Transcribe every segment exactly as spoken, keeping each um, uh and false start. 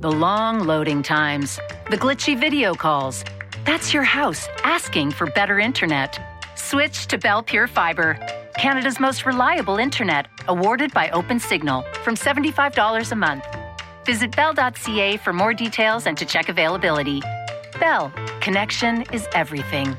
The long loading times, the glitchy video calls. That's your house asking for better internet. Switch to Bell Pure Fibre, Canada's most reliable internet, awarded by OpenSignal, from seventy-five dollars a month. Visit bell dot c a for more details and to check availability. Bell, connection is everything.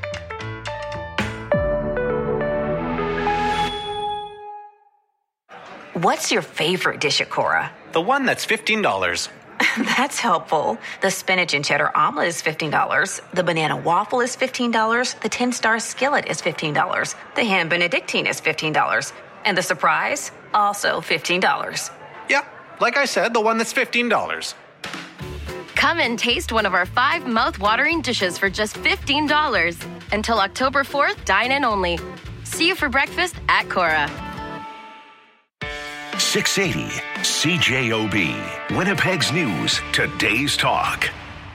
What's your favorite dish at Cora? The one that's fifteen dollars. That's helpful. The spinach and cheddar omelet is fifteen dollars. The banana waffle is fifteen dollars. The ten-star skillet is fifteen dollars. The ham benedictine is fifteen dollars. And the surprise, also fifteen dollars. Yeah, like I said, the one that's fifteen dollars. Come and taste one of our five mouth-watering dishes for just fifteen dollars. Until October fourth, dine in only. See you for breakfast at Cora. six eighty C J O B, Winnipeg's News, Today's Talk.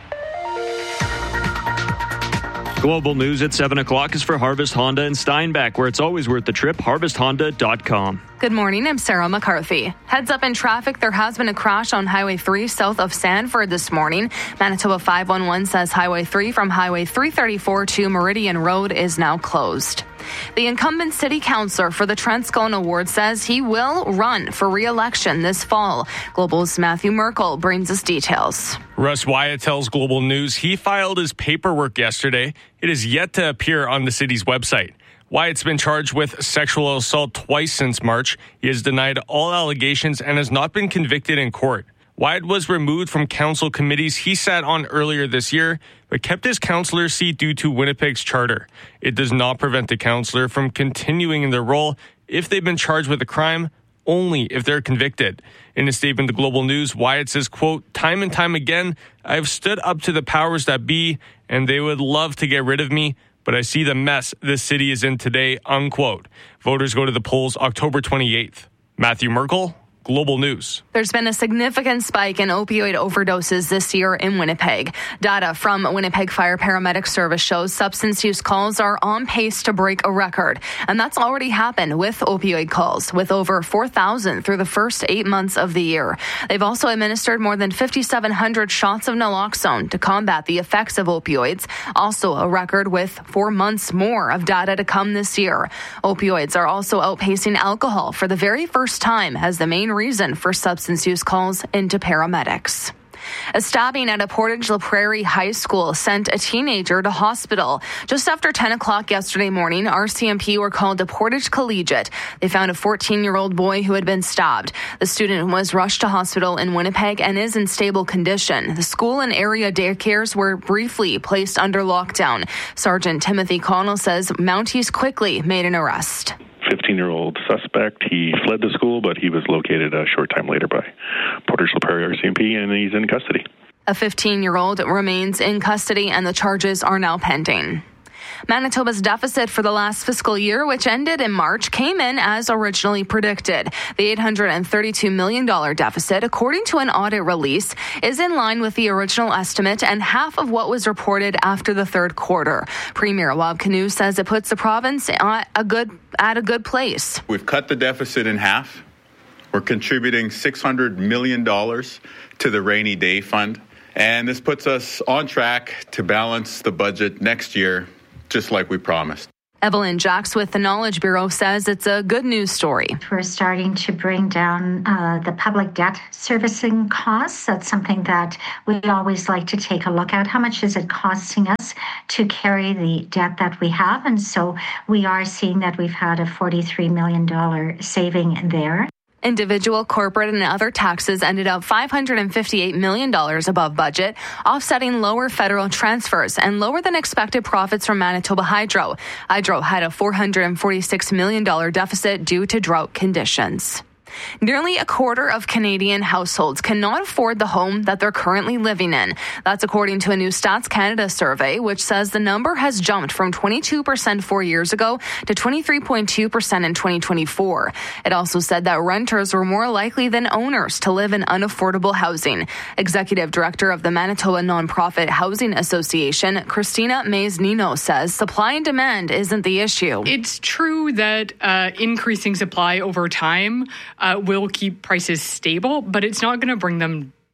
Global news at seven o'clock is for Harvest Honda in Steinbach, where it's always worth the trip, harvest honda dot com. Good morning, I'm Sarah McCarthy. Heads up in traffic, there has been a crash on Highway three south of Sanford this morning. Manitoba five one one says Highway three from Highway three thirty-four to Meridian Road is now closed. The incumbent city councillor for the Trent Scone Award says he will run for re-election this fall. Global's Matthew Merkel brings us details. Russ Wyatt tells Global News he filed his paperwork yesterday. It is yet to appear on the city's website. Wyatt's been charged with sexual assault twice since March. He has denied all allegations and has not been convicted in court. Wyatt was removed from council committees he sat on earlier this year, but kept his councillor seat due to Winnipeg's charter. It does not prevent the councillor from continuing in their role if they've been charged with a crime, only if they're convicted. In a statement to Global News, Wyatt says, quote, "Time and time again, I've stood up to the powers that be, and they would love to get rid of me, but I see the mess this city is in today," unquote. Voters go to the polls October twenty-eighth. Matthew Merkel, Global News. There's been a significant spike in opioid overdoses this year in Winnipeg. Data from Winnipeg Fire Paramedic Service shows substance use calls are on pace to break a record. And that's already happened with opioid calls, with over four thousand through the first eight months of the year. They've also administered more than fifty-seven hundred shots of naloxone to combat the effects of opioids. Also a record with four months more of data to come this year. Opioids are also outpacing alcohol for the very first time as the main reason for substance use calls into paramedics. A stabbing at a Portage La Prairie High School sent a teenager to hospital. Just after ten o'clock yesterday morning, R C M P were called to Portage Collegiate. They found a fourteen-year-old boy who had been stabbed. The student was rushed to hospital in Winnipeg and is in stable condition. The school and area daycares were briefly placed under lockdown. Sergeant Timothy Connell says Mounties quickly made an arrest. fifteen-year-old suspect. He fled the school, but he was located a short time later by Portage La Prairie R C M P, and he's in custody. A fifteen-year-old remains in custody, and the charges are now pending. Manitoba's deficit for the last fiscal year, which ended in March, came in as originally predicted. The eight hundred thirty-two million dollars deficit, according to an audit release, is in line with the original estimate and half of what was reported after the third quarter. Premier Wab Kinew says it puts the province at a good, at a good place. We've cut the deficit in half. We're contributing six hundred million dollars to the rainy day fund. And this puts us on track to balance the budget next year, just like we promised. Evelyn Jacks with the Knowledge Bureau says it's a good news story. We're starting to bring down uh, the public debt servicing costs. That's something that we always like to take a look at. How much is it costing us to carry the debt that we have? And so we are seeing that we've had a forty-three million dollars saving there. Individual, corporate, and other taxes ended up five hundred fifty-eight million dollars above budget, offsetting lower federal transfers and lower than expected profits from Manitoba Hydro. Hydro had a four hundred forty-six million dollars deficit due to drought conditions. Nearly a quarter of Canadian households cannot afford the home that they're currently living in. That's according to a new Stats Canada survey, which says the number has jumped from twenty-two percent four years ago to twenty-three point two percent in twenty twenty-four. It also said that renters were more likely than owners to live in unaffordable housing. Executive Director of the Manitoba Nonprofit Housing Association, Christina Mays-Nino, says supply and demand isn't the issue. It's true that uh, increasing supply over time uh, will keep prices stable, but it's not going to bring them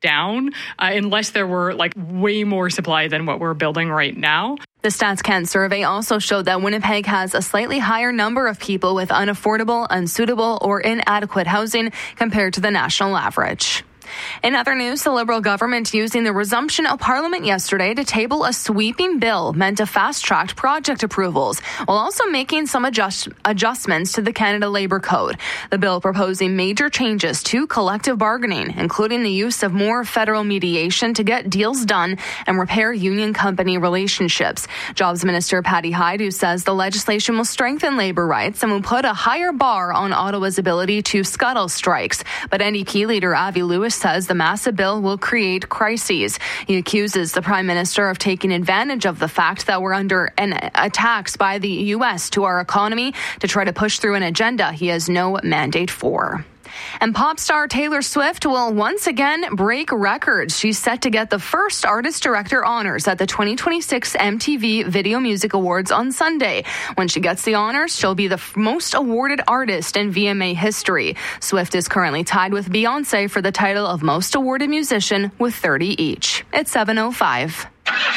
down uh, unless there were like way more supply than what we're building right now. The StatsCan survey also showed that Winnipeg has a slightly higher number of people with unaffordable, unsuitable, or inadequate housing compared to the national average. In other news, the Liberal government using the resumption of Parliament yesterday to table a sweeping bill meant to fast-track project approvals, while also making some adjust- adjustments to the Canada Labour Code. The bill proposing major changes to collective bargaining, including the use of more federal mediation to get deals done and repair union-company relationships. Jobs Minister Patty Hajdu says the legislation will strengthen labour rights and will put a higher bar on Ottawa's ability to scuttle strikes. But N D P leader Avi Lewis says the massive bill will create crises. He accuses the Prime Minister of taking advantage of the fact that we're under an attacks by the U S to our economy to try to push through an agenda he has no mandate for. And pop star Taylor Swift will once again break records. She's set to get the first artist-director honors at the twenty twenty-six M T V Video Music Awards on Sunday. When she gets the honors, she'll be the most awarded artist in V M A history. Swift is currently tied with Beyonce for the title of most awarded musician with thirty each. It's seven oh five.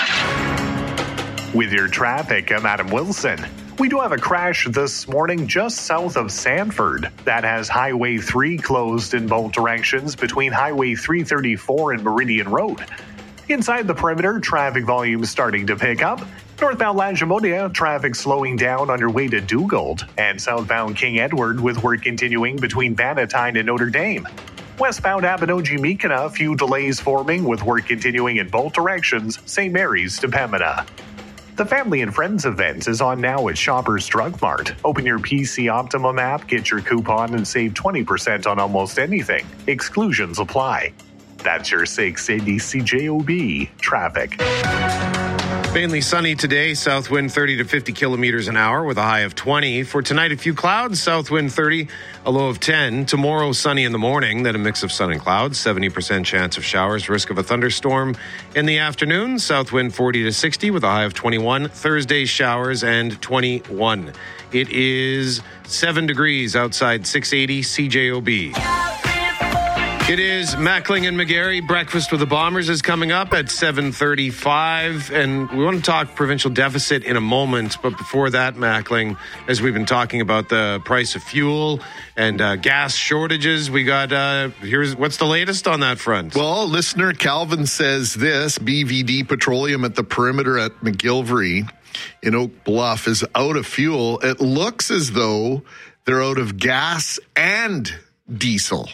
With your traffic, I'm Adam Wilson. We do have a crash this morning just south of Sanford. That has Highway three closed in both directions between Highway three thirty-four and Meridian Road. Inside the perimeter, traffic volume starting to pick up. Northbound Lagimodiere, traffic slowing down on your way to Dugald. And southbound King Edward with work continuing between Bannatyne and Notre Dame. Westbound Abinogi-Mikana, a few delays forming with work continuing in both directions, Saint Mary's to Pembina. The Family and Friends event is on now at Shoppers Drug Mart. Open your P C Optimum app, get your coupon, and save twenty percent on almost anything. Exclusions apply. That's your six eighty C J O B traffic. Mainly sunny today, south wind thirty to fifty kilometers an hour with a high of twenty. For tonight, a few clouds, south wind thirty, a low of ten. Tomorrow, sunny in the morning, then a mix of sun and clouds, seventy percent chance of showers, risk of a thunderstorm in the afternoon, south wind forty to sixty with a high of twenty-one. Thursday, showers and twenty-one. It is seven degrees outside, six eighty C J O B. It is Mackling and McGarry. Breakfast with the Bombers is coming up at seven thirty-five, and we want to talk provincial deficit in a moment. But before that, Mackling, as we've been talking about the price of fuel and uh, gas shortages, we got, uh, here's what's the latest on that front? Well, listener Calvin says this, B V D Petroleum at the perimeter at McGilvery in Oak Bluff is out of fuel. It looks as though they're out of gas and diesel.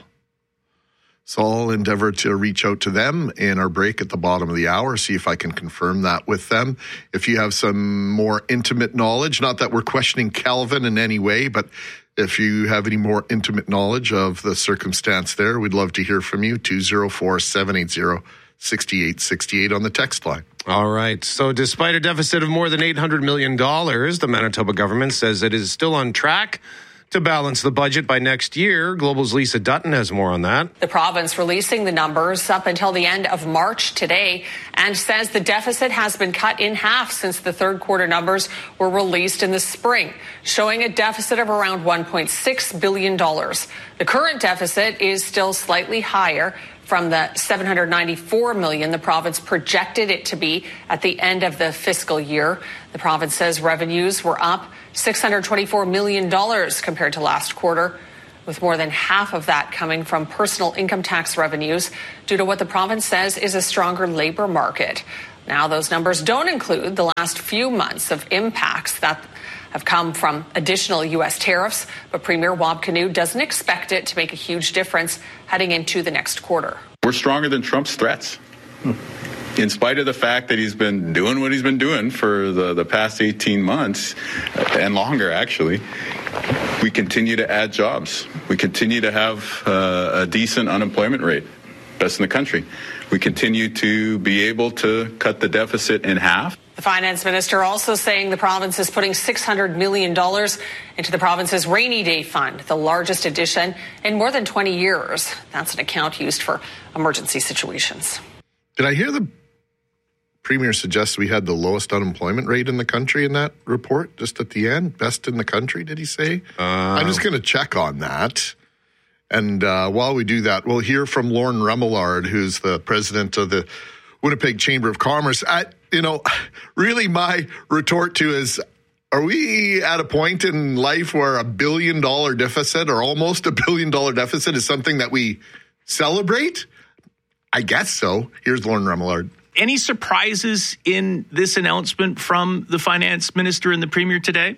So I'll endeavor to reach out to them in our break at the bottom of the hour, see if I can confirm that with them. If you have some more intimate knowledge, not that we're questioning Calvin in any way, but if you have any more intimate knowledge of the circumstance there, we'd love to hear from you. two oh four, seven eight zero, six eight six eight on the text line. All right. So despite a deficit of more than eight hundred million dollars, the Manitoba government says it is still on track to balance the budget by next year. Global's Lisa Dutton has more on that. The province releasing the numbers up until the end of March today and says the deficit has been cut in half since the third quarter numbers were released in the spring, showing a deficit of around one point six billion dollars. The current deficit is still slightly higher from the seven hundred ninety-four million dollars the province projected it to be at the end of the fiscal year. The province says revenues were up six hundred twenty-four million dollars compared to last quarter, with more than half of that coming from personal income tax revenues due to what the province says is a stronger labor market. Now, those numbers don't include the last few months of impacts that have come from additional U S tariffs, but Premier Wab Kinew doesn't expect it to make a huge difference heading into the next quarter. We're stronger than Trump's threats. In spite of the fact that he's been doing what he's been doing for the, the past eighteen months and longer, actually, we continue to add jobs. We continue to have uh, a decent unemployment rate, best in the country. We continue to be able to cut the deficit in half. The finance minister also saying the province is putting six hundred million dollars into the province's rainy day fund, the largest addition in more than twenty years. That's an account used for emergency situations. Did I hear the Premier suggest we had the lowest unemployment rate in the country in that report, just at the end? Best in the country, did he say? Uh, I'm just going to check on that. And uh, while we do that, we'll hear from Lauren Remillard, who's the president of the Winnipeg Chamber of Commerce. I, you know, really my retort to is, are we at a point in life where a billion dollar deficit or almost a billion dollar deficit is something that we celebrate? I guess so. Here's Lauren Remillard. Any surprises in this announcement from the finance minister and the premier today?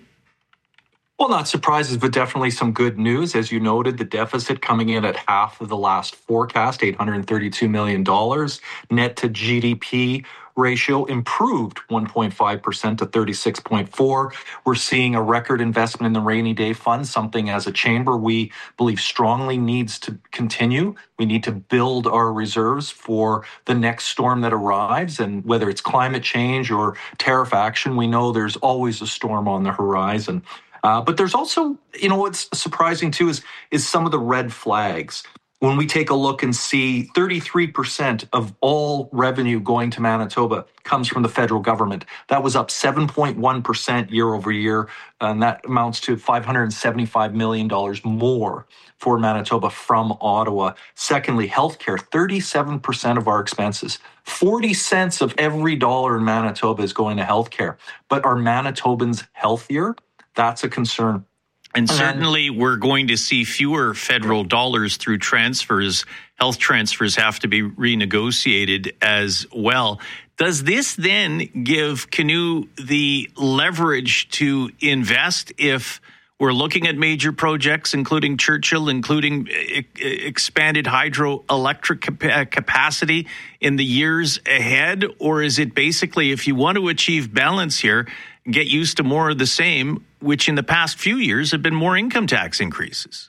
Well, not surprises, but definitely some good news. As you noted, the deficit coming in at half of the last forecast, eight hundred thirty-two million dollars. Net to G D P ratio improved one point five percent to thirty-six point four. We're seeing a record investment in the rainy day fund, something as a chamber we believe strongly needs to continue. We need to build our reserves for the next storm that arrives. And whether it's climate change or tariff action, we know there's always a storm on the horizon. Uh, but there's also, you know, what's surprising too is, is some of the red flags. When we take a look and see thirty-three percent of all revenue going to Manitoba comes from the federal government. That was up seven point one percent year over year, and that amounts to five hundred seventy-five million dollars more for Manitoba from Ottawa. Secondly, healthcare, thirty-seven percent of our expenses. forty cents of every dollar in Manitoba is going to healthcare. But are Manitobans healthier? That's a concern. And certainly we're going to see fewer federal dollars through transfers. Health transfers have to be renegotiated as well. Does this then give Canoe the leverage to invest if we're looking at major projects, including Churchill, including expanded hydroelectric capacity in the years ahead? Or is it basically, if you want to achieve balance here, get used to more of the same, which in the past few years have been more income tax increases?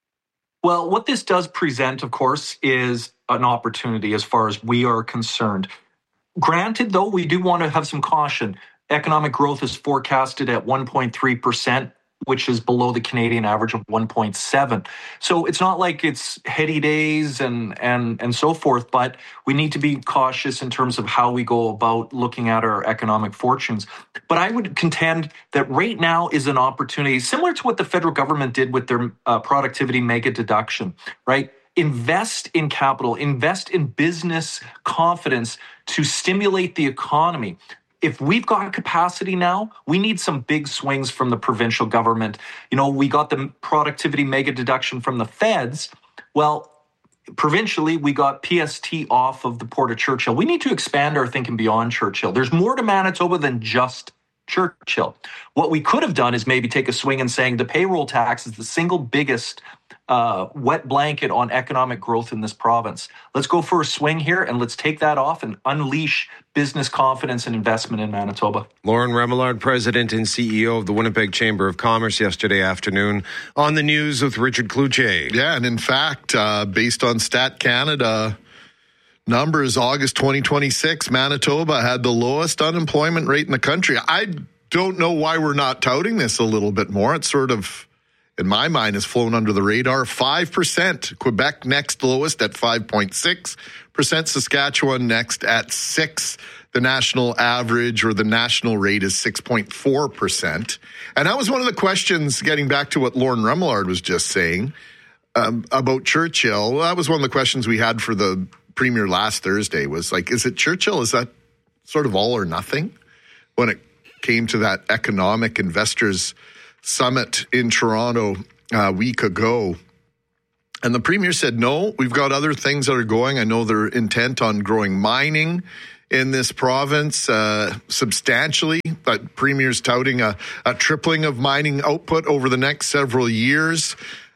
Well, what this does present, of course, is an opportunity as far as we are concerned. Granted, though, we do want to have some caution. Economic growth is forecasted at one point three percent, which is below the Canadian average of one point seven. So it's not like it's heady days and, and, and so forth, but we need to be cautious in terms of how we go about looking at our economic fortunes. But I would contend that right now is an opportunity, similar to what the federal government did with their uh, productivity mega deduction, right? Invest in capital, invest in business confidence to stimulate the economy. If we've got capacity now, we need some big swings from the provincial government. You know, we got the productivity mega deduction from the feds. Well, provincially, we got P S T off of the Port of Churchill. We need to expand our thinking beyond Churchill. There's more to Manitoba than just Churchill. What we could have done is maybe take a swing and saying the payroll tax is the single biggest uh, wet blanket on economic growth in this province. Let's go for a swing here and let's take that off and unleash business confidence and investment in Manitoba. Lauren Remillard, President and C E O of the Winnipeg Chamber of Commerce, yesterday afternoon on the news with Richard Cloutier. Yeah, and in fact, uh, based on Stat Canada numbers, August twenty twenty-six, Manitoba had the lowest unemployment rate in the country. I don't know why we're not touting this a little bit more. It's sort of, in my mind, has flown under the radar. five percent. Quebec next lowest at five point six percent. Saskatchewan next at six. The national average or the national rate is six point four percent. And that was one of the questions, getting back to what Lauren Remillard was just saying um, about Churchill. That was one of the questions we had for the Premier last Thursday, was like, is it Churchill? Is that sort of all or nothing when it came to that economic investors summit in Toronto a week ago? And the Premier said, no, we've got other things that are going. I know they're intent on growing mining in this province uh, substantially, but Premier's touting a, a tripling of mining output over the next several years.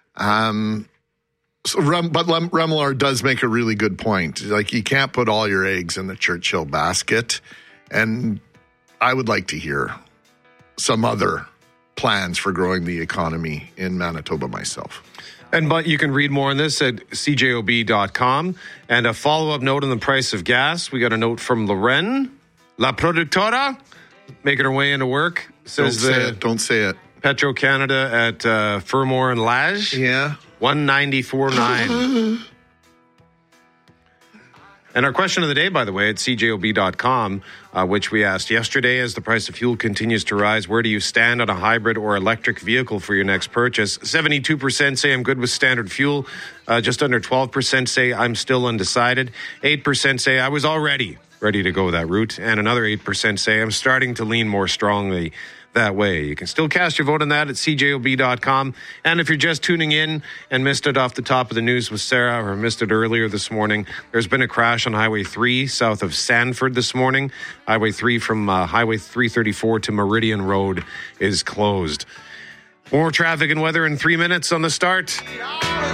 Um, so Rem, but Rem, Remillard does make a really good point. Like, you can't put all your eggs in the Churchill basket. And I would like to hear some other plans for growing the economy in Manitoba myself. And but you can read more on this at C J O B dot com. And a follow-up note on the price of gas. We got a note from Loren, La Productora, making her way into work. Says Don't say it. Don't say it. Petro-Canada at uh, Fermor and Lage. Yeah. one ninety-four point nine. And our question of the day, by the way, at C J O B dot com, uh, which we asked yesterday, as the price of fuel continues to rise, where do you stand on a hybrid or electric vehicle for your next purchase? seventy-two percent say I'm good with standard fuel. Uh, just under twelve percent say I'm still undecided. eight percent say I was already ready to go that route. And another eight percent say I'm starting to lean more strongly that way. You can still cast your vote on that at C J O B dot com. And if you're just tuning in and missed it off the top of the news with Sarah, or missed it earlier this morning, there's been a crash on Highway three south of Sanford this morning. Highway three from uh, Highway three thirty-four to Meridian Road is closed. More traffic and weather in three minutes on The Start.